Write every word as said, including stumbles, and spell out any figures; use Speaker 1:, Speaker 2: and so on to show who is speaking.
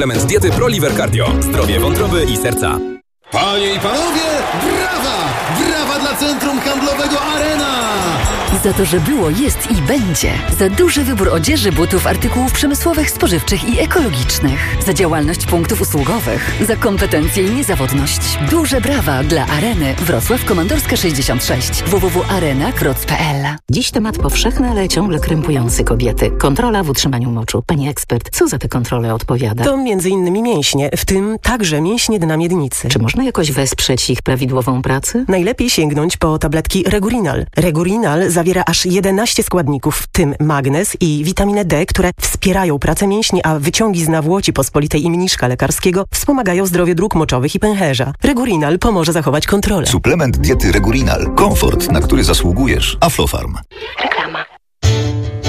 Speaker 1: Element diety ProLiver Cardio. Zdrowie wątroby i serca.
Speaker 2: Panie i panowie, brawa! Brawa dla Centrum Handlowego Arena!
Speaker 3: Za to, że było, jest i będzie. Za duży wybór odzieży, butów, artykułów przemysłowych, spożywczych i ekologicznych. Za działalność punktów usługowych. Za kompetencje i niezawodność. Duże brawa dla Areny. Wrocław Komandorska sześćdziesiąt sześć. w w w kropka arena kropka p l.
Speaker 4: Dziś temat powszechny, ale ciągle krępujący kobiety. Kontrola w utrzymaniu moczu. Pani ekspert, co za te kontrole odpowiada?
Speaker 5: To między innymi mięśnie, w tym także mięśnie dna miednicy.
Speaker 4: Czy można jakoś wesprzeć ich prawidłową pracę?
Speaker 5: Najlepiej sięgnąć po tabletki Regurinal. Regurinal zawiera aż jedenaście składników, w tym magnez i witaminę D, które wspierają pracę mięśni, a wyciągi z nawłoci pospolitej i mniszka lekarskiego wspomagają zdrowie dróg moczowych i pęcherza. Regurinal pomoże zachować kontrolę.
Speaker 6: Suplement diety Regurinal. Komfort, na który zasługujesz. Aflofarm.
Speaker 4: Reklama.